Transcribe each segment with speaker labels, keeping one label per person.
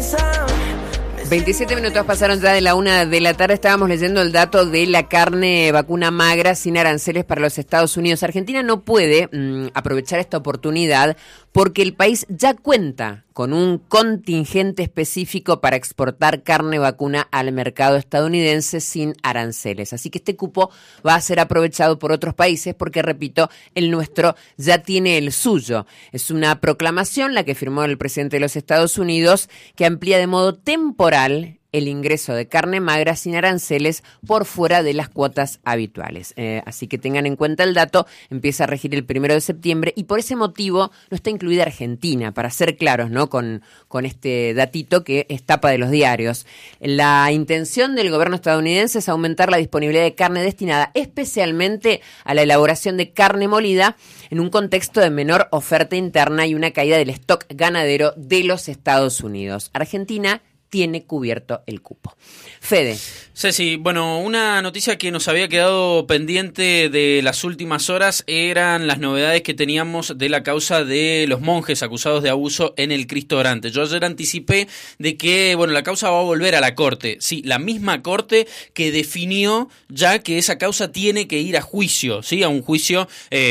Speaker 1: 27 minutos pasaron ya de la 1 de la tarde. Estábamos leyendo el dato de la carne vacuna magra sin aranceles para los Estados Unidos. Argentina no puede aprovechar esta oportunidad porque el país ya cuenta con un contingente específico para exportar carne vacuna al mercado estadounidense sin aranceles. Así que este cupo va a ser aprovechado por otros países porque, repito, el nuestro ya tiene el suyo. Es una proclamación la que firmó el presidente de los Estados Unidos que amplía de modo temporal el ingreso de carne magra sin aranceles por fuera de las cuotas habituales. Así que tengan en cuenta el dato, empieza a regir el 1 de septiembre y por ese motivo no está incluida Argentina, para ser claros, ¿no? Con este datito que es tapa de los diarios. La intención del gobierno estadounidense es aumentar la disponibilidad de carne destinada especialmente a la elaboración de carne molida en un contexto de menor oferta interna y una caída del stock ganadero de los Estados Unidos. Argentina tiene cubierto el cupo. Fede.
Speaker 2: Ceci, bueno, una noticia que nos había quedado pendiente de las últimas horas eran las novedades que teníamos de la causa de los monjes acusados de abuso en el Cristo Orante. Yo ayer anticipé de que, bueno, la causa va a volver a la Corte. Sí, la misma Corte que definió ya que esa causa tiene que ir a juicio, ¿sí? A un juicio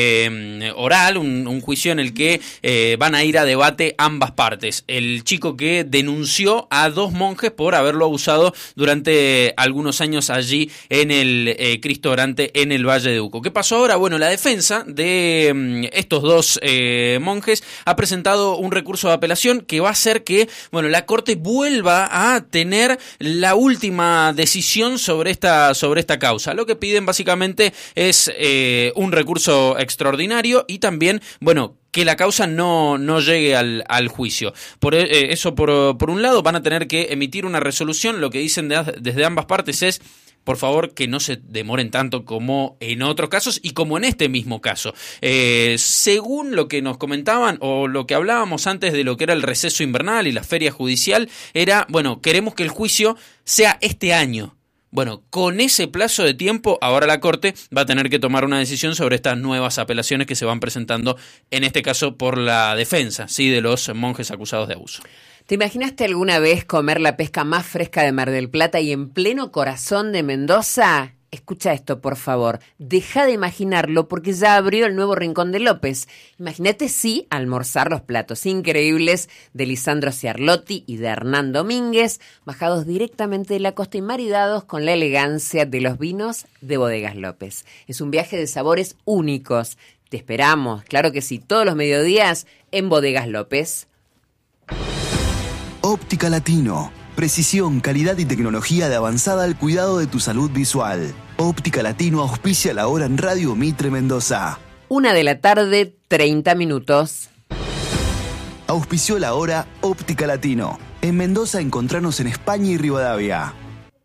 Speaker 2: oral, un juicio en el que van a ir a debate ambas partes. El chico que denunció a 2 monjes por haberlo abusado durante algunos años allí en el Cristo Orante en el Valle de Uco. ¿Qué pasó ahora? Bueno, la defensa de estos 2 monjes ha presentado un recurso de apelación que va a hacer que, bueno, la Corte vuelva a tener la última decisión sobre esta causa. Lo que piden básicamente es un recurso extraordinario y también, bueno, que la causa no llegue al juicio. Por eso, por un lado, van a tener que emitir una resolución. Lo que dicen desde ambas partes es, por favor, que no se demoren tanto como en otros casos y como en este mismo caso. Según lo que nos comentaban o lo que hablábamos antes de lo que era el receso invernal y la feria judicial, era, bueno, queremos que el juicio sea este año. Bueno, con ese plazo de tiempo, ahora la Corte va a tener que tomar una decisión sobre estas nuevas apelaciones que se van presentando, en este caso por la defensa, ¿sí?, de los monjes acusados de abuso.
Speaker 1: ¿Te imaginaste alguna vez comer la pesca más fresca de Mar del Plata y en pleno corazón de Mendoza? Escucha esto, por favor. Deja de imaginarlo porque ya abrió el nuevo Rincón de López. Imagínate almorzar los platos increíbles de Lisandro Ciarlotti y de Hernán Domínguez, bajados directamente de la costa y maridados con la elegancia de los vinos de Bodegas López. Es un viaje de sabores únicos. Te esperamos, claro que sí, todos los mediodías en Bodegas López.
Speaker 3: Óptica Latino. Precisión, calidad y tecnología de avanzada al cuidado de tu salud visual. Óptica Latino auspicia la hora en Radio Mitre Mendoza.
Speaker 1: 1 de la tarde, 30 minutos.
Speaker 3: Auspició la hora Óptica Latino. En Mendoza encontranos en España y Rivadavia.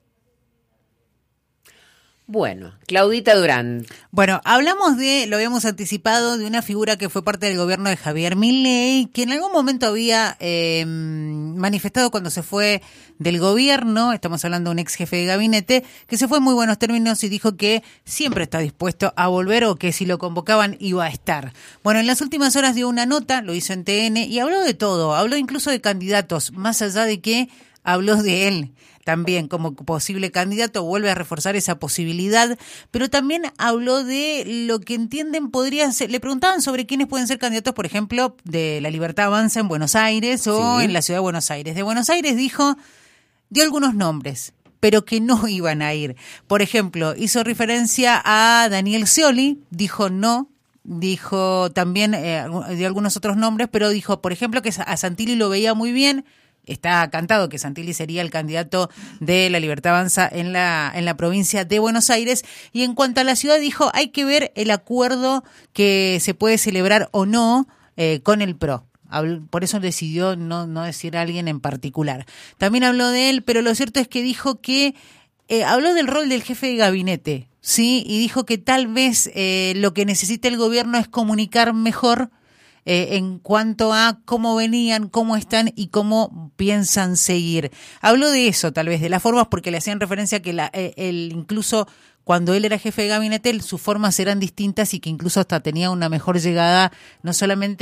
Speaker 1: Bueno, Claudita Durán.
Speaker 4: Bueno, hablamos lo habíamos anticipado, de una figura que fue parte del gobierno de Javier Milei, que en algún momento había manifestado cuando se fue del gobierno, estamos hablando de un ex jefe de gabinete, que se fue en muy buenos términos y dijo que siempre está dispuesto a volver o que si lo convocaban iba a estar. Bueno, en las últimas horas dio una nota, lo hizo en TN y habló de todo, habló incluso de candidatos, más allá de que habló de él. También como posible candidato, vuelve a reforzar esa posibilidad, pero también habló de lo que entienden podrían ser, le preguntaban sobre quiénes pueden ser candidatos, por ejemplo, de La Libertad Avanza en Buenos Aires o en la ciudad de Buenos Aires. De Buenos Aires dio algunos nombres, pero que no iban a ir. Por ejemplo, hizo referencia a Daniel Scioli, dijo no. Dijo también de algunos otros nombres, pero dijo, por ejemplo, que a Santilli lo veía muy bien. Está cantado que Santilli sería el candidato de La Libertad Avanza en la provincia de Buenos Aires. Y en cuanto a la ciudad, dijo, hay que ver el acuerdo que se puede celebrar o no con el PRO. Por eso decidió no decir a alguien en particular. También habló de él, pero lo cierto es que dijo que habló del rol del jefe de gabinete, ¿sí? Y dijo que tal vez lo que necesita el gobierno es comunicar mejor en cuanto a cómo venían, cómo están y cómo piensan seguir. Habló de eso, tal vez, de las formas, porque le hacían referencia a que él incluso cuando él era jefe de gabinete, sus formas eran distintas y que incluso hasta tenía una mejor llegada, no solamente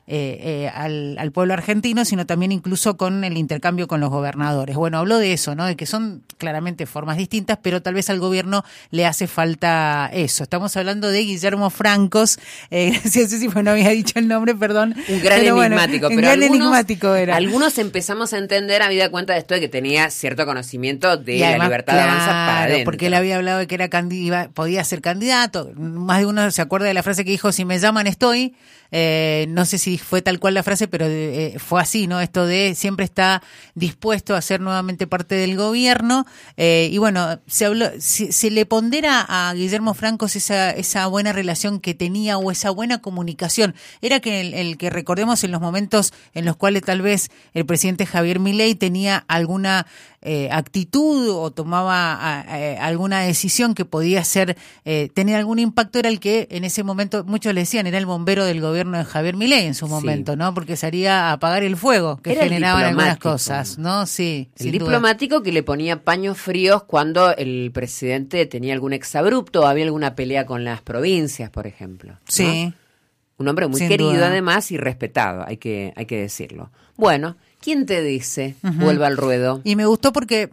Speaker 4: al pueblo argentino, sino también incluso con el intercambio con los gobernadores. Bueno, habló de eso, ¿no? De que son claramente formas distintas, pero tal vez al gobierno le hace falta eso. Estamos hablando de Guillermo Francos, gracias Ceci, porque no había dicho el nombre, perdón.
Speaker 1: Un gran enigmático, pero
Speaker 4: enigmático era.
Speaker 1: Algunos empezamos a entender, habida cuenta de esto, de que tenía cierto conocimiento de la libertad de avanzar para adentro.
Speaker 4: Porque él había hablado de que era podía ser candidato. Más de uno se acuerda de la frase que dijo: si me llaman estoy. No sé si fue tal cual la frase, pero fue así, ¿no? Esto de siempre está dispuesto a ser nuevamente parte del gobierno. Y bueno, se le pondera a Guillermo Francos esa buena relación que tenía, o esa buena comunicación. Era que el que recordemos en los momentos en los cuales tal vez el presidente Javier Milei tenía alguna actitud o tomaba alguna decisión que podía tener algún impacto, era el que en ese momento muchos le decían era el bombero del gobierno de Javier Milei en su momento, ¿no? Porque salía a apagar el fuego que era generaban algunas cosas, ¿no? Sí,
Speaker 1: el diplomático duda. Que le ponía paños fríos cuando el presidente tenía algún exabrupto o había alguna pelea con las provincias, por ejemplo, ¿no?
Speaker 4: Sí.
Speaker 1: Un hombre muy querido, duda. Además, y respetado, hay que decirlo. Bueno, ¿quién te dice? Vuelva al ruedo.
Speaker 4: Y me gustó porque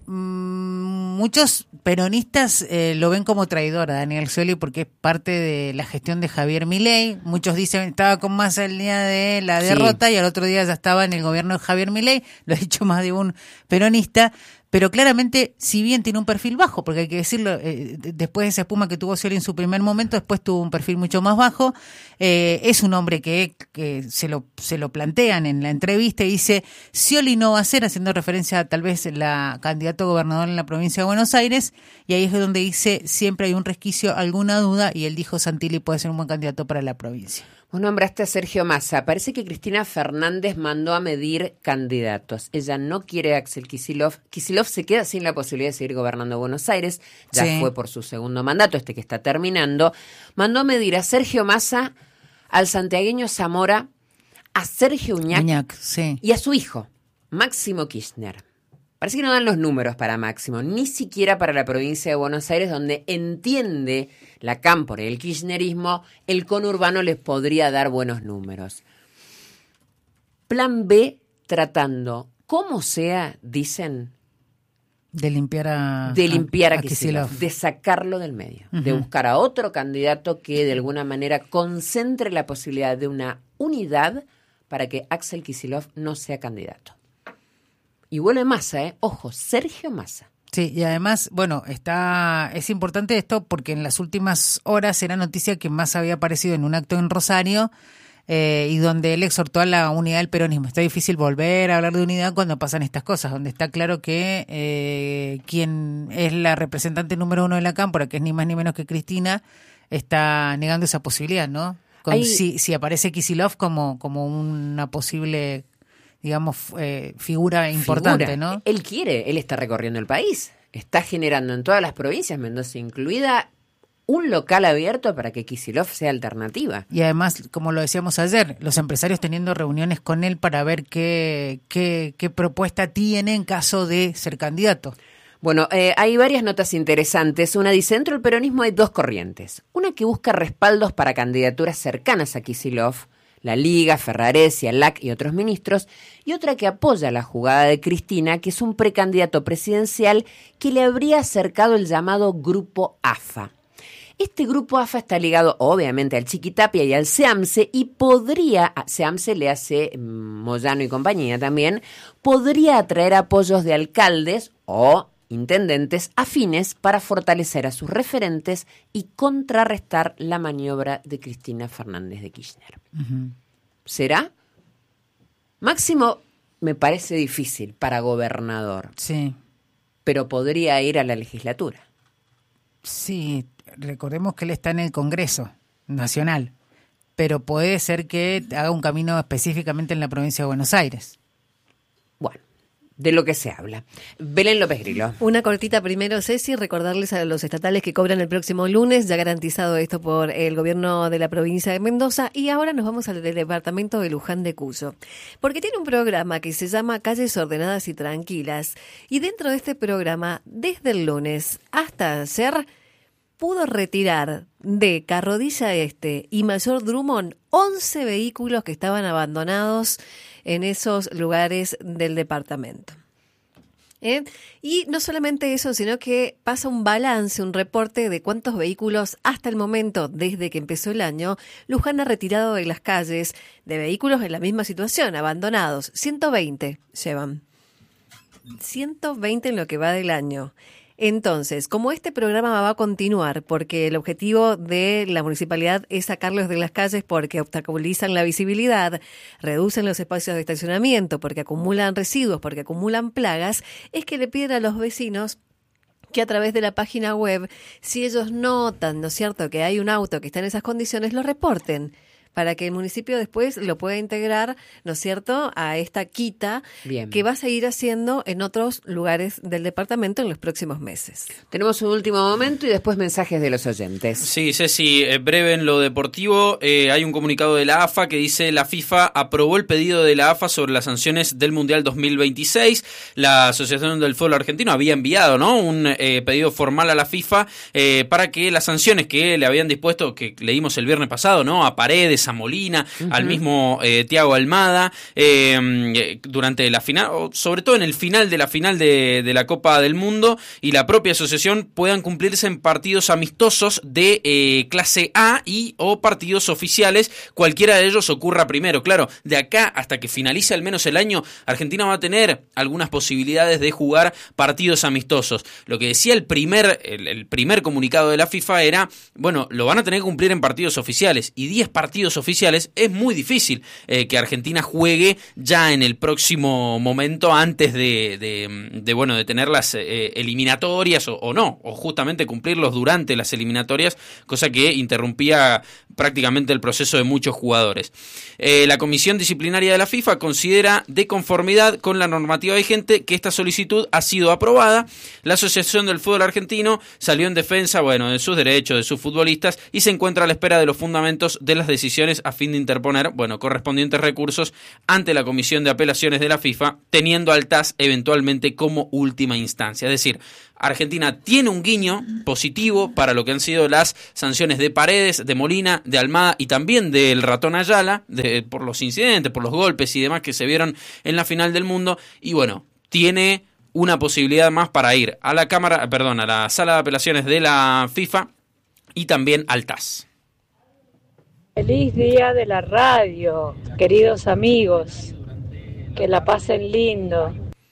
Speaker 4: muchos peronistas lo ven como traidor a Daniel Scioli, porque es parte de la gestión de Javier Milei. Muchos dicen estaba con Massa el día de la derrota y al otro día ya estaba en el gobierno de Javier Milei. Lo ha dicho más de un peronista. Pero claramente, si bien tiene un perfil bajo, porque hay que decirlo, después de esa espuma que tuvo Scioli en su primer momento, después tuvo un perfil mucho más bajo, es un hombre que se lo plantean en la entrevista y dice, Scioli no va a ser, haciendo referencia a tal vez la candidato a gobernador en la provincia de Buenos Aires, y ahí es donde dice, siempre hay un resquicio, alguna duda, y él dijo, Santilli puede ser un buen candidato para la provincia.
Speaker 1: Vos nombraste a Sergio Massa. Parece que Cristina Fernández mandó a medir candidatos. Ella no quiere a Axel Kicillof. Kicillof se queda sin la posibilidad de seguir gobernando Buenos Aires. Ya fue por su segundo mandato, que está terminando. Mandó a medir a Sergio Massa, al santiagueño Zamora, a Sergio Uñac y a su hijo, Máximo Kirchner. Parece que no dan los números para Máximo, ni siquiera para la provincia de Buenos Aires, donde entiende la cámpora y el kirchnerismo, el conurbano les podría dar buenos números. Plan B, tratando, como sea, dicen,
Speaker 4: de limpiar a
Speaker 1: Kicillof, de sacarlo del medio, de buscar a otro candidato que de alguna manera concentre la posibilidad de una unidad para que Axel Kicillof no sea candidato. Y vuelve Massa, ojo, Sergio Massa.
Speaker 4: Sí, y además, bueno, es importante esto porque en las últimas horas era noticia que Massa había aparecido en un acto en Rosario y donde él exhortó a la unidad del peronismo. Está difícil volver a hablar de unidad cuando pasan estas cosas, donde está claro que quien es la representante número uno de la cámpora, que es ni más ni menos que Cristina, está negando esa posibilidad, ¿no? Si aparece Kicillof como una posible, digamos, figura importante, ¿no?
Speaker 1: Él está recorriendo el país, está generando en todas las provincias, Mendoza incluida, un local abierto para que Kicillof sea alternativa.
Speaker 4: Y además, como lo decíamos ayer, los empresarios teniendo reuniones con él para ver qué propuesta tiene en caso de ser candidato.
Speaker 1: Bueno, hay varias notas interesantes. Una dice, dentro del peronismo hay dos corrientes. Una que busca respaldos para candidaturas cercanas a Kicillof, la Liga, Ferraresi, Alac y otros ministros, y otra que apoya la jugada de Cristina, que es un precandidato presidencial que le habría acercado el llamado Grupo AFA. Este Grupo AFA está ligado obviamente al Chiquitapia y al SEAMSE y SEAMSE le hace Moyano y compañía también, podría atraer apoyos de alcaldes o intendentes afines para fortalecer a sus referentes y contrarrestar la maniobra de Cristina Fernández de Kirchner. Uh-huh. ¿Será? Máximo me parece difícil para gobernador.
Speaker 4: Sí.
Speaker 1: Pero podría ir a la legislatura.
Speaker 4: Sí, recordemos que él está en el Congreso Nacional, pero puede ser que haga un camino específicamente en la provincia de Buenos Aires.
Speaker 1: Bueno, de lo que se habla. Belén López Grillo.
Speaker 5: Una cortita primero, Ceci, recordarles a los estatales que cobran el próximo lunes, ya garantizado esto por el gobierno de la provincia de Mendoza, y ahora nos vamos al departamento de Luján de Cuyo, porque tiene un programa que se llama Calles Ordenadas y Tranquilas, y dentro de este programa, desde el lunes hasta ayer, pudo retirar de Carrodilla Este y Mayor Drummond 11 vehículos que estaban abandonados en esos lugares del departamento. Y no solamente eso, sino que pasa un balance, un reporte de cuántos vehículos hasta el momento, desde que empezó el año, Luján ha retirado de las calles de vehículos en la misma situación, abandonados. 120 llevan. 120 en lo que va del año. Entonces, como este programa va a continuar, porque el objetivo de la municipalidad es sacarlos de las calles porque obstaculizan la visibilidad, reducen los espacios de estacionamiento, porque acumulan residuos, porque acumulan plagas, es que le piden a los vecinos que a través de la página web, si ellos notan, ¿no es cierto?, que hay un auto que está en esas condiciones, lo reporten, para que el municipio después lo pueda integrar, ¿no es cierto?, a esta quita que va a seguir haciendo en otros lugares del departamento en los próximos meses.
Speaker 1: Tenemos un último momento y después mensajes de los oyentes.
Speaker 2: Sí, Ceci, breve en lo deportivo. Hay un comunicado de la AFA que dice: la FIFA aprobó el pedido de la AFA sobre las sanciones del Mundial 2026. La Asociación del Fútbol Argentino había enviado, ¿no?, un pedido formal a la FIFA para que las sanciones que le habían dispuesto, que leímos el viernes pasado, ¿no?, a Paredes, a Molina, al mismo Thiago Almada, durante la final, o sobre todo en el final de la Copa del Mundo, y la propia asociación puedan cumplirse en partidos amistosos de clase A y o partidos oficiales, cualquiera de ellos ocurra primero. Claro, de acá hasta que finalice al menos el año, Argentina va a tener algunas posibilidades de jugar partidos amistosos. Lo que decía el primer comunicado de la FIFA era, bueno, lo van a tener que cumplir en partidos oficiales, y 10 partidos oficiales es muy difícil que Argentina juegue ya en el próximo momento, antes de tener las eliminatorias o justamente cumplirlos durante las eliminatorias, cosa que interrumpía prácticamente el proceso de muchos jugadores. La Comisión Disciplinaria de la FIFA considera de conformidad con la normativa vigente que esta solicitud ha sido aprobada. La Asociación del Fútbol Argentino salió en defensa, de sus derechos, de sus futbolistas, y se encuentra a la espera de los fundamentos de las decisiones a fin de interponer, correspondientes recursos ante la Comisión de Apelaciones de la FIFA, teniendo al TAS eventualmente como última instancia. Es decir, Argentina tiene un guiño positivo para lo que han sido las sanciones de Paredes, de Molina, de Almada y también del ratón Ayala, por los incidentes, por los golpes y demás que se vieron en la final del mundo, y tiene una posibilidad más para ir a la a la Sala de Apelaciones de la FIFA y también al TAS.
Speaker 6: Feliz día de la radio, queridos amigos, que la pasen lindo.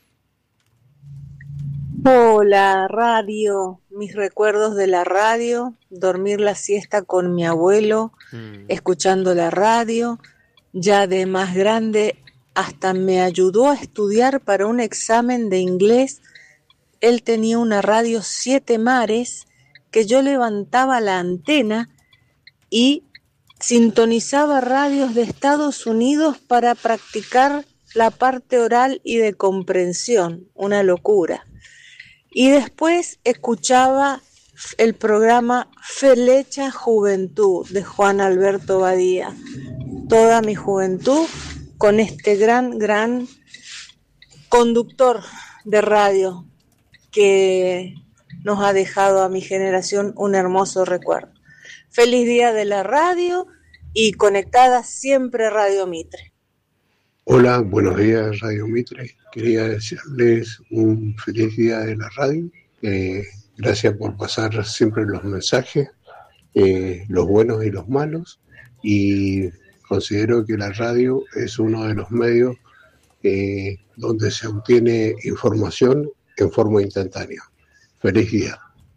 Speaker 7: Hola, radio, mis recuerdos de la radio, dormir la siesta con mi abuelo, escuchando la radio, ya de más grande hasta me ayudó a estudiar para un examen de inglés. Él tenía una radio 7 mares que yo levantaba la antena y sintonizaba radios de Estados Unidos para practicar la parte oral y de comprensión, una locura. Y después escuchaba el programa Felecha Juventud de Juan Alberto Badía. Toda mi juventud con este gran conductor de radio que nos ha dejado a mi generación un hermoso recuerdo. Feliz día de la radio y conectada siempre Radio Mitre.
Speaker 8: Hola, buenos días Radio Mitre. Quería desearles un feliz día de la radio. Gracias por pasar siempre los mensajes, los buenos y los malos. Y considero que la radio es uno de los medios donde se obtiene información en forma instantánea. Feliz día.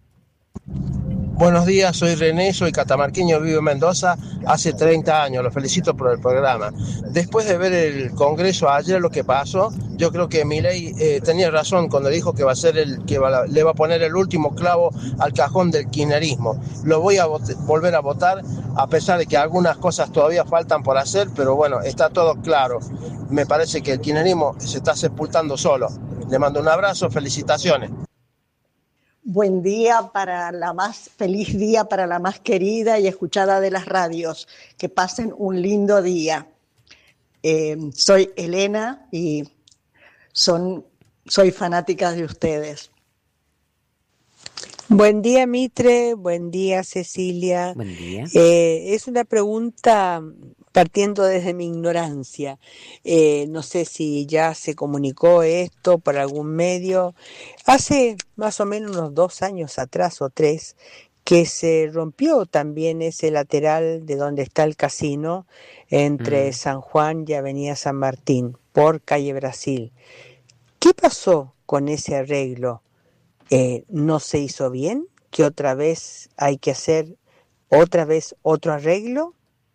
Speaker 9: Buenos días, soy René, soy catamarqueño, vivo en Mendoza hace 30 años, los felicito por el programa. Después de ver el Congreso ayer lo que pasó, yo creo que Milei tenía razón cuando dijo que va a ser le va a poner el último clavo al cajón del kirchnerismo. Lo voy a volver a votar, a pesar de que algunas cosas todavía faltan por hacer, pero bueno, está todo claro. Me parece que el kirchnerismo se está sepultando solo. Le mando un abrazo, felicitaciones.
Speaker 10: Buen día feliz día para la más querida y escuchada de las radios. Que pasen un lindo día. Soy Elena y soy fanática de ustedes.
Speaker 11: Buen día, Mitre. Buen día, Cecilia.
Speaker 1: Buen día.
Speaker 11: Es una pregunta partiendo desde mi ignorancia. No sé si ya se comunicó esto por algún medio. Hace más o menos unos 2 años atrás o 3 que se rompió también ese lateral de donde está el casino entre San Juan y Avenida San Martín por calle Brasil. ¿Qué pasó con ese arreglo? ¿No se hizo bien? ¿Que otra vez hay que hacer otro arreglo?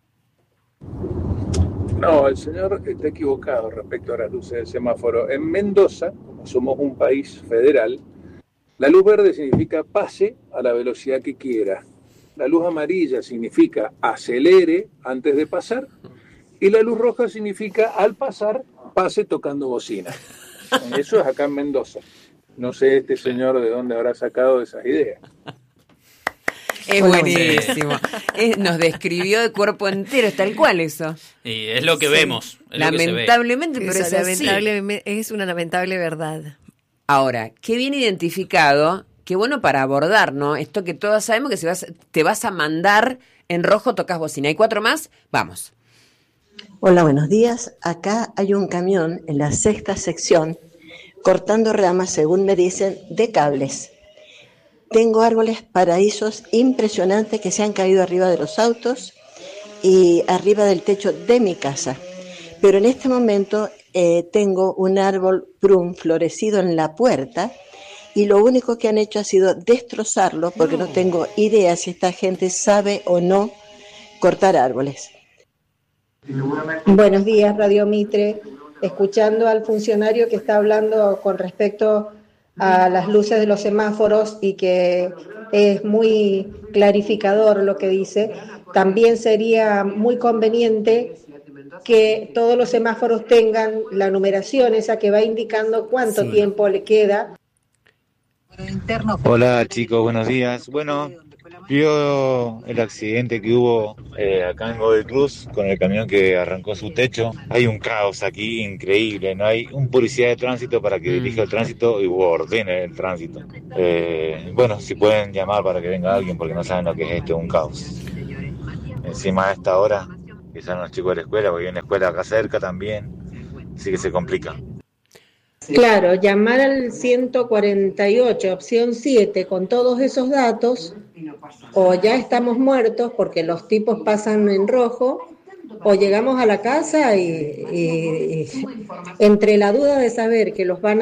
Speaker 12: No, el señor está equivocado respecto a las luces del semáforo. En Mendoza, como somos un país federal, la luz verde significa pase a la velocidad que quiera. La luz amarilla significa acelere antes de pasar. Y la luz roja significa al pasar, pase tocando bocina. Eso es acá en Mendoza. No sé este señor de dónde habrá sacado esas ideas.
Speaker 1: Es buenísimo. Nos describió de cuerpo entero, es tal cual eso.
Speaker 2: Y es lo que vemos.
Speaker 1: Lamentablemente, pero es así.
Speaker 5: Es una lamentable verdad.
Speaker 1: Ahora, qué bien identificado, qué bueno para abordar, ¿no? Esto que todos sabemos que te vas a mandar en rojo, tocas bocina. ¿Hay 4 más? Vamos.
Speaker 13: Hola, buenos días. Acá hay un camión en la 6ª sección cortando ramas, según me dicen, de cables. Tengo árboles paraísos impresionantes que se han caído arriba de los autos y arriba del techo de mi casa. Pero en este momento tengo un árbol prum florecido en la puerta y lo único que han hecho ha sido destrozarlo porque no tengo idea si esta gente sabe o no cortar árboles.
Speaker 14: Buenos días, Radio Mitre. Escuchando al funcionario que está hablando con respecto a las luces de los semáforos y que es muy clarificador lo que dice, también sería muy conveniente que todos los semáforos tengan la numeración esa que va indicando cuánto tiempo le queda.
Speaker 15: Hola chicos, buenos días. Bueno, vio el accidente que hubo acá en Godoy Cruz con el camión que arrancó su techo. Hay un caos aquí increíble, no hay un policía de tránsito para que dirija el tránsito y ordene el tránsito. Bueno, si pueden llamar para que venga alguien porque no saben lo que es esto, un caos. Encima a esta hora, que salen los chicos de la escuela, porque hay una escuela acá cerca también, así que se complica.
Speaker 14: Claro, llamar al 148, opción 7, con todos esos datos, o ya estamos muertos porque los tipos pasan en rojo, o llegamos a la casa y entre la duda de saber que los van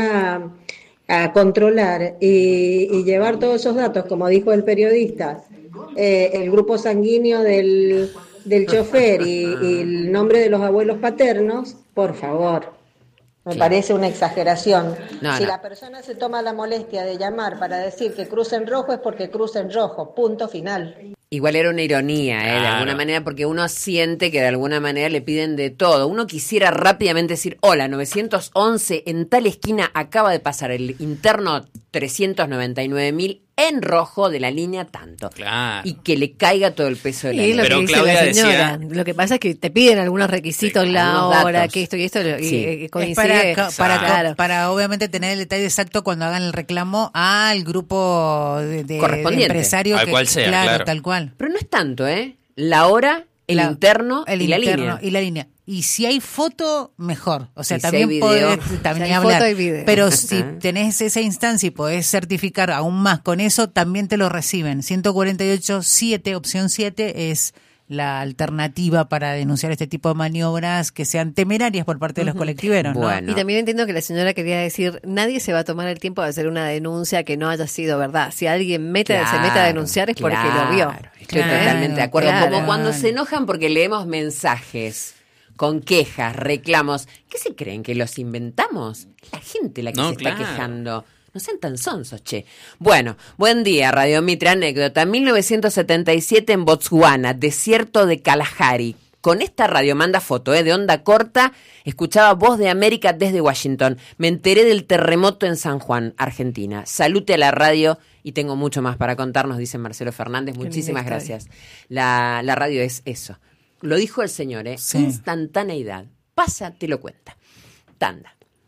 Speaker 14: a controlar y llevar todos esos datos, como dijo el periodista, el grupo sanguíneo del chofer y el nombre de los abuelos paternos, por favor. Me parece una exageración. Si la persona se toma la molestia de llamar para decir que cruza en rojo, es porque cruza en rojo, punto final.
Speaker 1: Igual era una ironía, de alguna manera, porque uno siente que de alguna manera le piden de todo. Uno quisiera rápidamente decir, hola, 911, en tal esquina acaba de pasar el interno 399.000 en rojo de la línea tanto.
Speaker 2: Claro.
Speaker 1: Y que le caiga todo el peso de la
Speaker 5: línea.
Speaker 2: Pero Claudia decía...
Speaker 5: Lo que pasa es que te piden algunos requisitos, la hora, que esto y esto, y coincide.
Speaker 4: Para obviamente tener el detalle exacto cuando hagan el reclamo al grupo de empresario.
Speaker 2: Al cual sea, claro.
Speaker 4: Tal cual.
Speaker 1: Pero no es tanto, la hora, el interno y la línea. Y si hay foto, mejor. O sea, también podés también hablar. Pero si tenés esa instancia y podés certificar aún más con eso, también te lo reciben. 148.7, opción 7, es la alternativa para denunciar este tipo de maniobras que sean temerarias por parte de los colectiveros, ¿no?
Speaker 5: Bueno. Y también entiendo que la señora quería decir, nadie se va a tomar el tiempo de hacer una denuncia que no haya sido verdad. Si alguien se mete a denunciar es porque lo vio.
Speaker 1: Estoy totalmente de acuerdo. Como cuando se enojan porque leemos mensajes con quejas, reclamos. ¿Qué se creen? ¿Que los inventamos? Es la gente la que se está quejando. No sean tan sonsos, che. Bueno, buen día, Radio Mitre. Anécdota. 1977 en Botswana, desierto de Kalahari. Con esta radio, manda foto, de onda corta, escuchaba Voz de América desde Washington. Me enteré del terremoto en San Juan, Argentina. Salute a la radio y tengo mucho más para contarnos, dice Marcelo Fernández. Muchísimas gracias. La radio es eso. Lo dijo el señor,
Speaker 4: Sí.
Speaker 1: Instantaneidad. Pasa, te lo cuenta. Tanda.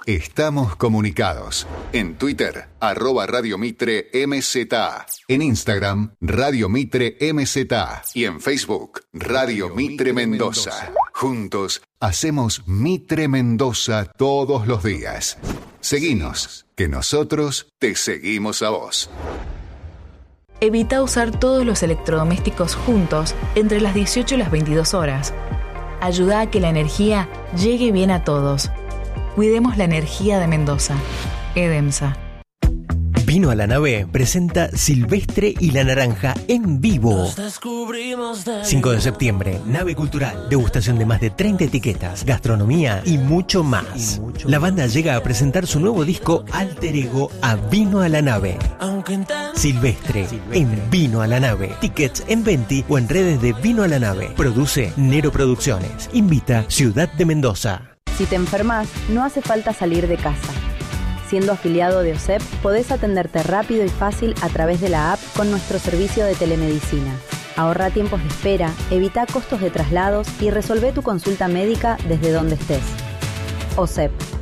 Speaker 16: Estamos comunicados. En Twitter, @Radio Mitre MZA. En Instagram, Radio Mitre MZA. Y en Facebook, Radio Mitre Mendoza. Juntos hacemos Mitre Mendoza todos los días. Seguinos, que nosotros te seguimos a vos.
Speaker 17: Evita usar todos los electrodomésticos juntos entre las 18 y las 22 horas. Ayuda a que la energía llegue bien a todos. Cuidemos la energía de Mendoza. EDEMSA.
Speaker 18: Vino a la Nave presenta Silvestre y la Naranja en vivo. 5 de septiembre, Nave Cultural, degustación de más de 30 etiquetas, gastronomía y mucho más. La banda llega a presentar su nuevo disco Alter Ego a Vino a la Nave. Silvestre en Vino a la Nave. Tickets en Venti o en redes de Vino a la Nave. Produce Nero Producciones. Invita Ciudad de Mendoza.
Speaker 19: Si te enfermas, no hace falta salir de casa. Siendo afiliado de OSEP, podés atenderte rápido y fácil a través de la app con nuestro servicio de telemedicina. Ahorra tiempos de espera, evita costos de traslados y resolvé tu consulta médica desde donde estés. OSEP,